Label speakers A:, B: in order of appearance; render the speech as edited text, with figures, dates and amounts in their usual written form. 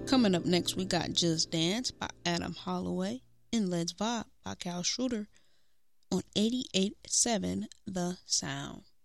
A: Coming up next, we got Just Dance by Adam Holloway and Let's Vibe by Cal Schroeder on 88.7 The Sound.